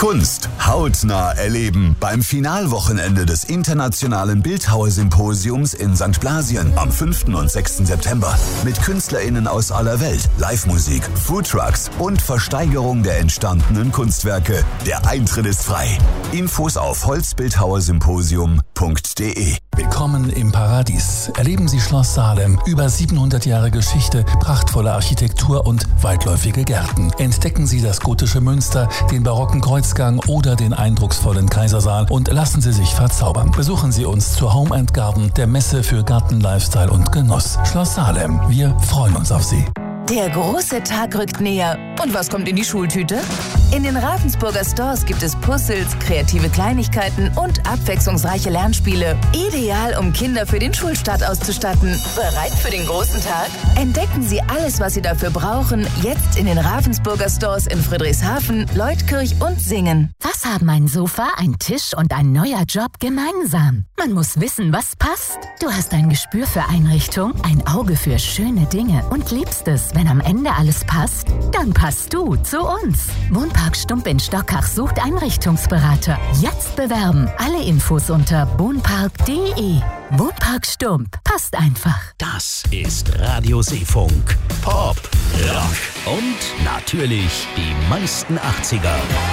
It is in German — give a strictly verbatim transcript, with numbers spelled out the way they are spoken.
Kunst hautnah erleben beim Finalwochenende des Internationalen Bildhauersymposiums in Sankt Blasien am fünften und sechsten September. Mit KünstlerInnen aus aller Welt, Live-Musik, Foodtrucks und Versteigerung der entstandenen Kunstwerke. Der Eintritt ist frei. Infos auf holzbildhauersymposium punkt de. Willkommen im Paradies. Erleben Sie Schloss Salem. Über siebenhundert Jahre Geschichte, prachtvolle Architektur und weitläufige Gärten. Entdecken Sie das gotische Münster, den barocken Kreuzgang oder den eindrucksvollen Kaisersaal und lassen Sie sich verzaubern. Besuchen Sie uns zur Home and Garden, der Messe für Garten, Lifestyle und Genuss. Schloss Salem. Wir freuen uns auf Sie. Der große Tag rückt näher. Und was kommt in die Schultüte? In den Ravensburger Stores gibt es Puzzles, kreative Kleinigkeiten und abwechslungsreiche Lernspiele. Ideal, um Kinder für den Schulstart auszustatten. Bereit für den großen Tag? Entdecken Sie alles, was Sie dafür brauchen, jetzt in den Ravensburger Stores in Friedrichshafen, Leutkirch und Singen. Was haben ein Sofa, ein Tisch und ein neuer Job gemeinsam? Man muss wissen, was passt. Du hast ein Gespür für Einrichtung, ein Auge für schöne Dinge und liebst es, wenn am Ende alles passt, dann passt du zu uns. Wohnpark Stump in Stockach sucht Einrichtungsberater. Jetzt bewerben. Alle Infos unter wohnpark punkt de. Wohnpark Stump. Passt einfach. Das ist Radio Seefunk. Pop, Rock und natürlich die meisten achtziger.